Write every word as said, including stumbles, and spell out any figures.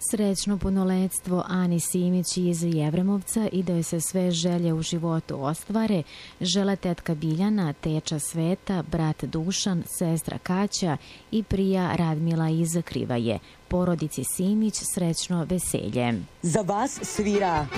Srećno punoletstvo Ani Simić iz Jevremovca i da joj se sve želje u životu ostvare, žele tetka Biljana, teča Sveta, brat Dušan, sestra Kaća i prija Radmila iz Krivaje. Porodici Simić srećno veselje. Za vas svira